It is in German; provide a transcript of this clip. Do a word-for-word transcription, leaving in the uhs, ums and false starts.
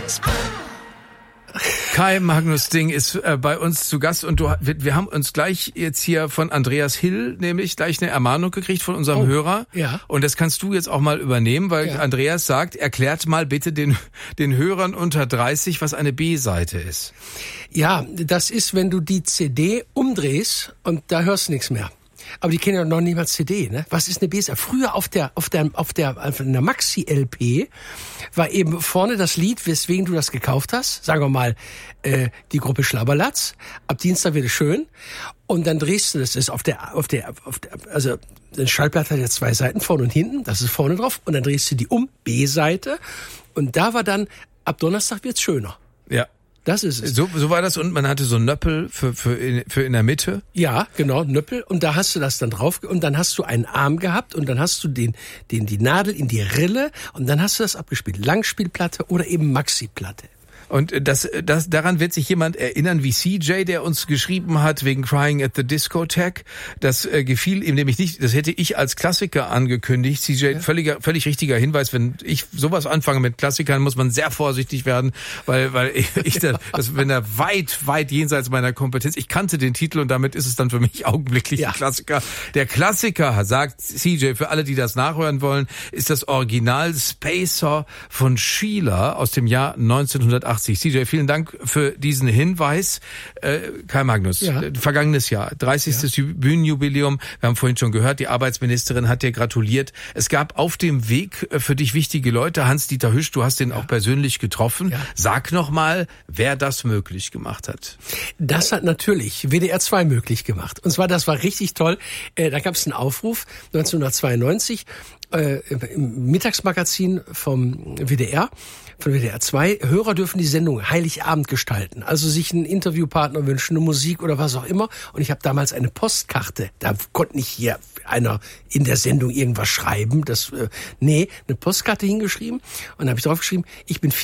Kai Magnus Ding ist äh, bei uns zu Gast und du, wir, wir haben uns gleich jetzt hier von Andreas Hill nämlich gleich eine Ermahnung gekriegt von unserem oh, Hörer. Ja. Und das kannst du jetzt auch mal übernehmen, weil ja. Andreas sagt, erklärt mal bitte den, den Hörern unter dreißig, was eine B-Seite ist. Ja, das ist, wenn du die C D umdrehst und da hörst du nichts mehr. Aber die kennen ja noch niemals C D, ne? Was ist eine B-Seite? Früher auf der, auf der, auf der, auf einer Maxi-L P war eben vorne das Lied, weswegen du das gekauft hast. Sagen wir mal, äh, die Gruppe Schlabberlatz. Ab Dienstag wird es schön. Und dann drehst du das, das ist auf der, auf der, auf der, also, ein Schallplatte hat ja zwei Seiten, vorne und hinten. Das ist vorne drauf. Und dann drehst du die um, B-Seite. Und da war dann, ab Donnerstag wird's schöner. Ja. Das ist es. So, so war das und man hatte so einen Nöppel für, für, in, für in der Mitte. Ja, genau, Nöppel. Und da hast du das dann drauf und dann hast du einen Arm gehabt und dann hast du den, den, die Nadel in die Rille und dann hast du das abgespielt. Langspielplatte oder eben Maxi-Platte. Und das, das, daran wird sich jemand erinnern wie C J, der uns geschrieben hat wegen Crying at the Discotheque. Das äh, gefiel ihm nämlich nicht. Das hätte ich als Klassiker angekündigt. C J, ja. völliger, völlig richtiger Hinweis. Wenn ich sowas anfange mit Klassikern, muss man sehr vorsichtig werden, weil, weil ich, ich das, das, wenn er weit, weit jenseits meiner Kompetenz. Ich kannte den Titel und damit ist es dann für mich augenblicklich ja. ein Klassiker. Der Klassiker, sagt C J, für alle, die das nachhören wollen, ist das Original Spacer von Sheila aus dem Jahr neunzehnhundertachtzig. C J, vielen Dank für diesen Hinweis. Äh, Kai Magnus, ja. vergangenes Jahr, dreißigstes Ja. Bühnenjubiläum. Wir haben vorhin schon gehört, die Arbeitsministerin hat dir gratuliert. Es gab auf dem Weg für dich wichtige Leute. Hans-Dieter Hüsch, du hast den ja. auch persönlich getroffen. Ja. Sag noch mal, wer das möglich gemacht hat. Das hat natürlich W D R zwei möglich gemacht. Und zwar, das war richtig toll. Äh, da gab es einen Aufruf neunzehnhundertzweiundneunzig äh, im Mittagsmagazin vom W D R. Von W D R zwei. Hörer dürfen die Sendung Heiligabend gestalten. Also sich einen Interviewpartner wünschen, eine Musik oder was auch immer. Und ich habe damals eine Postkarte. Da konnte nicht hier einer in der Sendung irgendwas schreiben. Das, äh, nee, eine Postkarte hingeschrieben. Und da habe ich drauf geschrieben, ich bin